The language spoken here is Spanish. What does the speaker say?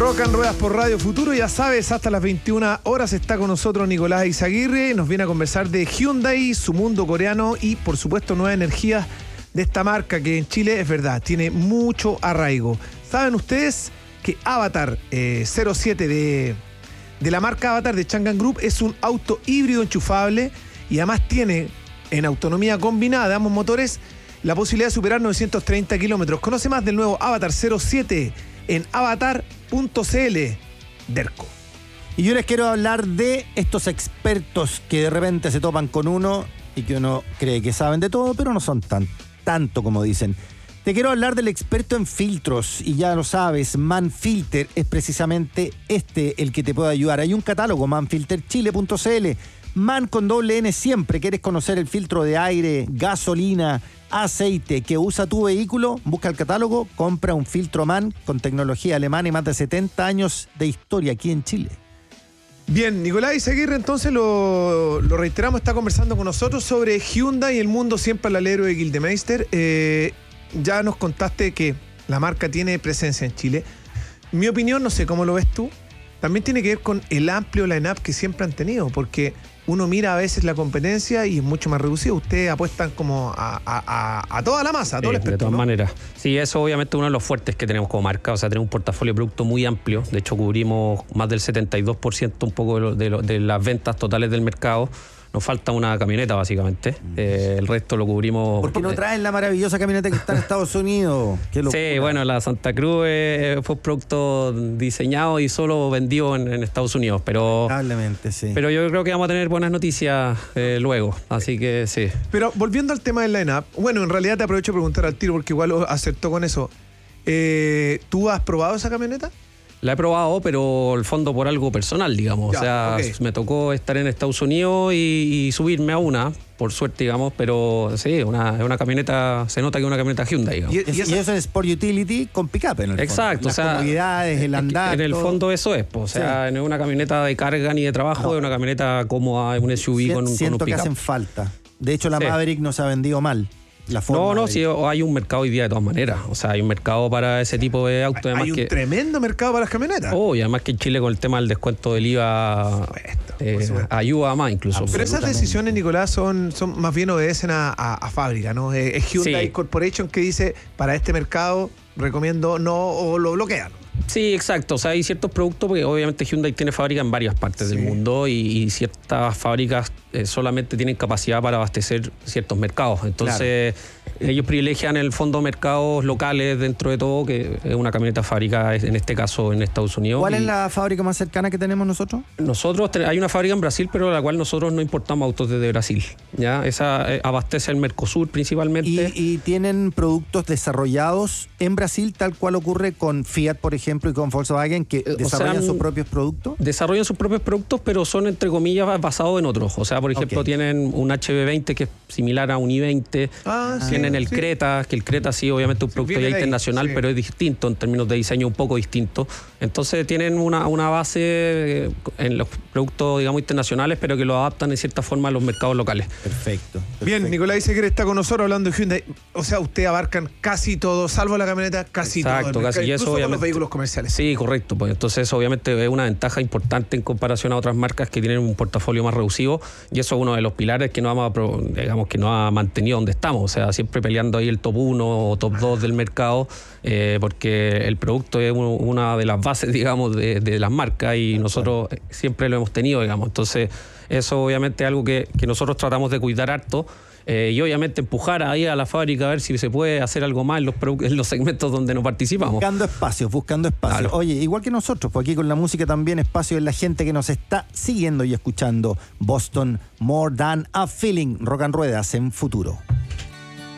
Rock and Ruedas por Radio Futuro, ya sabes, hasta las 21 horas está con nosotros Nicolás Izaguirre, nos viene a conversar de Hyundai, su mundo coreano y por supuesto nuevas energías de esta marca que en Chile es verdad, tiene mucho arraigo. ¿Saben ustedes que Avatar 07 de la marca Avatar de Changan Group es un auto híbrido enchufable y además tiene en autonomía combinada de ambos motores la posibilidad de superar 930 kilómetros? Conoce más del nuevo Avatar 07 en avatar.cl. Derco. Y yo les quiero hablar de estos expertos que de repente se topan con uno y que uno cree que saben de todo, pero no son tanto como dicen. Te quiero hablar del experto en filtros, y ya lo sabes, Manfilter es precisamente el que te puede ayudar. Hay un catálogo, manfilterchile.cl. Man con doble N siempre. ¿Quieres conocer el filtro de aire, gasolina, aceite que usa tu vehículo? Busca el catálogo, compra un filtro Man con tecnología alemana y más de 70 años de historia aquí en Chile. Bien, Nicolás Izaguirre, entonces lo reiteramos, está conversando con nosotros sobre Hyundai y el mundo siempre al alero de Gildemeister. Ya nos contaste que la marca tiene presencia en Chile. Mi opinión, no sé cómo lo ves tú, también tiene que ver con el amplio line-up que siempre han tenido, porque uno mira a veces la competencia y es mucho más reducido. Ustedes apuestan como a toda la masa, a todo el espectro, de todas ¿no? maneras. Sí, eso obviamente es uno de los fuertes que tenemos como marca. O sea, tenemos un portafolio de productos muy amplio. De hecho, cubrimos más del 72% un poco de las ventas totales del mercado. Nos falta una camioneta, básicamente. El resto lo cubrimos. ¿Por qué no traen la maravillosa camioneta que está en Estados Unidos? Sí, bueno, la Santa Cruz fue un producto diseñado y solo vendido en Estados Unidos. Lamentablemente, sí. Pero yo creo que vamos a tener buenas noticias luego. Así que sí. Pero volviendo al tema del line-up, bueno, en realidad te aprovecho de preguntar al tiro porque igual acertó con eso. ¿Tú has probado esa camioneta? La he probado, pero el fondo por algo personal, digamos. Ya, o sea, me tocó estar en Estados Unidos y subirme a una, por suerte, digamos, pero sí, es una camioneta, se nota que es una camioneta Hyundai, digamos. Y eso es Sport Utility con pick-up en el Exacto, fondo. Las comodidades, el andar. En el fondo eso es, o sea, no es una camioneta de carga ni de trabajo, es una camioneta cómoda, es un SUV con un siento pick-up. Que hacen falta. De hecho, la Maverick no se ha vendido mal. Sí, hay un mercado hoy día de todas maneras. O sea, hay un mercado para ese tipo de autos. Hay un tremendo mercado para las camionetas. Y además que en Chile con el tema del descuento del IVA ayuda más incluso. Pero esas decisiones, Nicolás, son más bien obedecen a fábrica, ¿no? Es Hyundai Corporation que dice, para este mercado recomiendo no, o lo bloquean. Sí, exacto. O sea, hay ciertos productos, porque obviamente Hyundai tiene fábrica en varias partes del mundo y ciertas fábricas solamente tienen capacidad para abastecer ciertos mercados. Entonces, ellos privilegian en el fondo mercados locales dentro de todo, que es una camioneta fábrica, en este caso en Estados Unidos. ¿Cuál es la fábrica más cercana que tenemos nosotros? Hay una fábrica en Brasil, pero la cual nosotros no importamos autos desde Brasil. ¿Ya? Esa abastece el Mercosur principalmente. ¿Y tienen productos desarrollados en Brasil, tal cual ocurre con Fiat, por ejemplo, y con Volkswagen, que desarrollan sus propios productos? Desarrollan sus propios productos, pero son, entre comillas, basados en otros. O sea, por ejemplo, tienen un HB20 que es similar a un i20. Tienen el Creta, que el Creta sí, obviamente, es un producto ya internacional, pero es distinto en términos de diseño, un poco distinto. Entonces, tienen una base en los productos, digamos, internacionales, pero que lo adaptan en cierta forma a los mercados locales. Perfecto. Bien, Nicolás Izaguirre está con nosotros hablando de Hyundai. O sea, ustedes abarcan casi todo, salvo la camioneta, casi todo. Exacto, casi. Y eso, obviamente, los vehículos comerciales. Sí, correcto. Pues entonces, obviamente, es una ventaja importante en comparación a otras marcas que tienen un portafolio más reducido, y eso es uno de los pilares que nos ha mantenido donde estamos. O sea, siempre peleando ahí el top 1 o top 2 del mercado, porque el producto es una de las bases, digamos, de las marcas, y nosotros siempre lo hemos tenido, digamos. Entonces, eso obviamente es algo que nosotros tratamos de cuidar harto. Y obviamente empujar ahí a la fábrica a ver si se puede hacer algo más en los segmentos donde no participamos. Buscando espacios. Claro. Oye, igual que nosotros, pues aquí con la música también espacio en la gente que nos está siguiendo y escuchando. Boston, More Than a Feeling, Rock and Ruedas en Futuro.